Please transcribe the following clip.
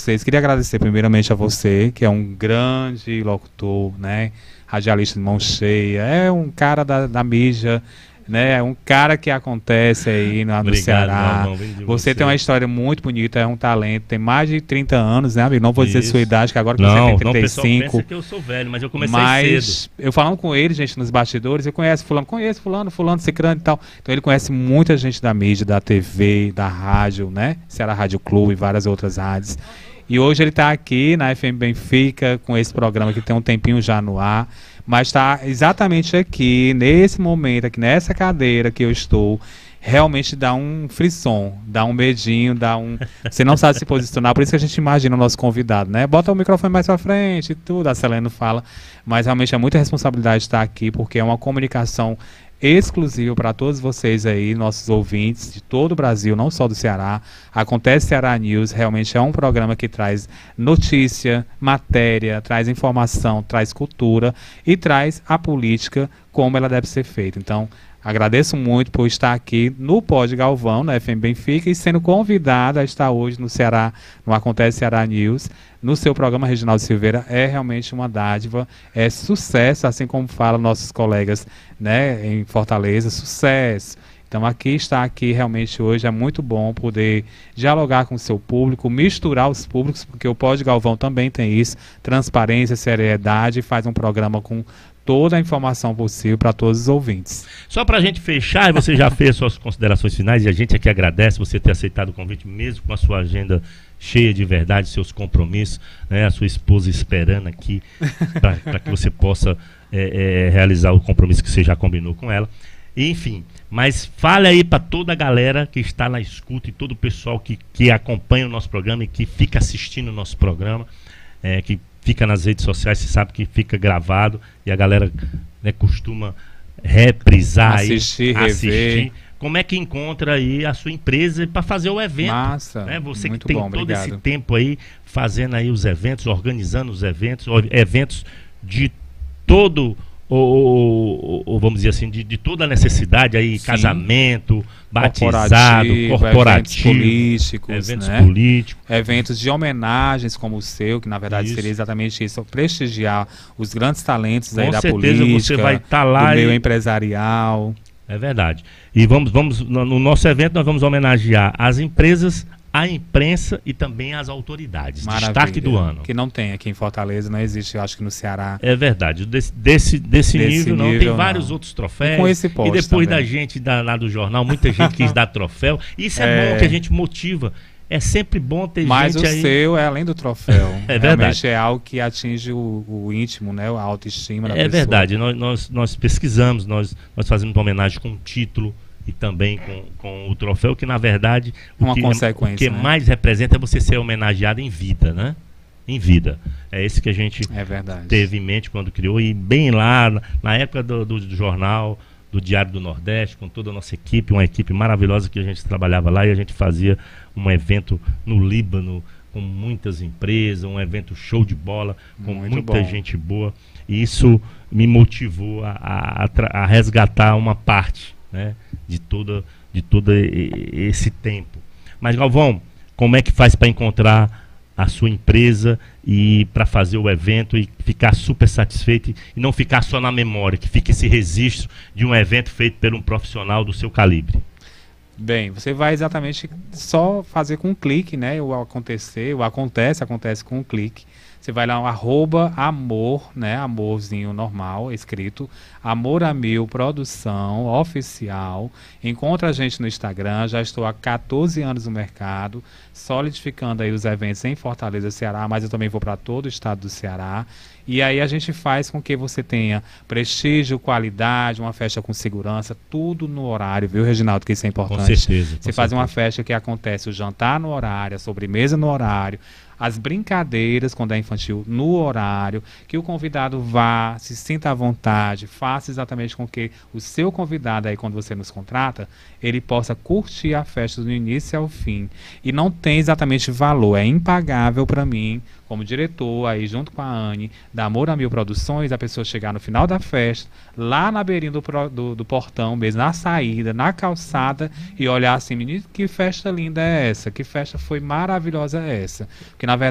vocês. Queria agradecer primeiramente a você, que é um grande locutor, né? Radialista de mão cheia, é um cara da mídia, né? É um cara que acontece aí no Ceará. Você tem uma história muito bonita, é um talento, tem mais de 30 anos, né, amigo? Não vou dizer sua idade, que agora que você tem 35. Não, o pessoal pensa que eu sou velho, mas eu comecei cedo. Eu falando com ele, gente, nos bastidores, eu conheço fulano, cicrano e tal. Então ele conhece muita gente da mídia, da TV, da rádio, né? Ceará Rádio Clube e várias outras rádios. E hoje ele está aqui na FM Benfica com esse programa que tem um tempinho já no ar, mas está exatamente aqui, nesse momento, aqui nessa cadeira que eu estou, realmente dá um frisson, dá um medinho, você não sabe se posicionar, por isso que a gente imagina o nosso convidado, né? Bota o microfone mais pra frente e tudo, a Selene fala, mas realmente é muita responsabilidade estar aqui, porque é uma comunicação exclusivo para todos vocês aí, nossos ouvintes de todo o Brasil, não só do Ceará. Acontece Ceará News, realmente é um programa que traz notícia, matéria, traz informação, traz cultura e traz a política como ela deve ser feita. Então, agradeço muito por estar aqui no Pod Galvão, na FM Benfica, e sendo convidado a estar hoje no Ceará, no Acontece Ceará News, no seu programa Reginaldo Silveira. É realmente uma dádiva, é sucesso, assim como falam nossos colegas, né, em Fortaleza, sucesso. Então estar aqui realmente hoje é muito bom poder dialogar com o seu público, misturar os públicos, porque o Pod Galvão também tem isso, transparência, seriedade, faz um programa com toda a informação possível para todos os ouvintes. Só para a gente fechar, você já fez suas considerações finais e a gente aqui agradece você ter aceitado o convite, mesmo com a sua agenda cheia de verdade, seus compromissos, né, a sua esposa esperando aqui para que você possa realizar o compromisso que você já combinou com ela. Enfim, mas fale aí para toda a galera que está na escuta e todo o pessoal que acompanha o nosso programa e que fica assistindo o nosso programa, que fica nas redes sociais, você sabe que fica gravado e a galera, né, costuma reprisar, assistir. Como é que encontra aí a sua empresa para fazer o evento? Massa, né? Você muito que tem bom, todo obrigado. Esse tempo aí fazendo aí os eventos, organizando os eventos, eventos de todo vamos dizer assim, de toda a necessidade aí, sim, casamento, batizado, corporativo, eventos políticos, eventos de homenagens como o seu, que na verdade seria exatamente isso, prestigiar os grandes talentos aí da política, você vai estar lá do meio empresarial. É verdade. E vamos no nosso evento nós vamos homenagear as empresas, a imprensa e também as autoridades. Maravilha. Destaque do ano. Que não tem aqui em Fortaleza, não existe, eu acho que no Ceará. É verdade. Desse nível não. Tem vários outros troféus. E com esse e depois também. Da gente lá do jornal, muita gente quis dar troféu. Isso é bom, que a gente motiva. É sempre bom ter mas gente aí. Mas o seu é além do troféu. É verdade. Realmente é algo que atinge o íntimo, né? A autoestima da pessoa. É verdade. Nós pesquisamos, nós fazemos uma homenagem com um título e também com o troféu, que na verdade o que né? mais representa é você ser homenageado em vida, né? Em vida. É esse que a gente teve em mente quando criou, e bem lá, na época do jornal, do Diário do Nordeste, com toda a nossa equipe, uma equipe maravilhosa que a gente trabalhava lá, e a gente fazia um evento no Líbano, com muitas empresas, um evento show de bola, com muita gente boa, e isso me motivou a resgatar uma parte, né, de todo esse tempo. Mas Galvão, como é que faz para encontrar a sua empresa e para fazer o evento e ficar super satisfeito e não ficar só na memória, que fique esse registro de um evento feito por um profissional do seu calibre? Bem, você vai exatamente só fazer com um clique, né? Acontece com um clique. Você vai lá, @amor, né? Amorzinho normal, escrito, Amor a Mil Produção Oficial. Encontra a gente no Instagram, já estou há 14 anos no mercado, solidificando aí os eventos em Fortaleza, Ceará, mas eu também vou para todo o estado do Ceará. E aí a gente faz com que você tenha prestígio, qualidade, uma festa com segurança, tudo no horário, viu, Reginaldo, que isso é importante. Com certeza. Você faz uma festa que acontece o jantar no horário, a sobremesa no horário, as brincadeiras, quando é infantil, no horário, que o convidado vá, se sinta à vontade, faça exatamente com que o seu convidado aí, quando você nos contrata, ele possa curtir a festa do início ao fim. E não tem exatamente valor, é impagável para mim, como diretor, aí junto com a Anne, da Amor a Mil Produções, a pessoa chegar no final da festa, lá na beirinha do portão, mesmo na saída, na calçada, e olhar assim, menino, que festa linda é essa? Que festa foi maravilhosa é essa? Porque na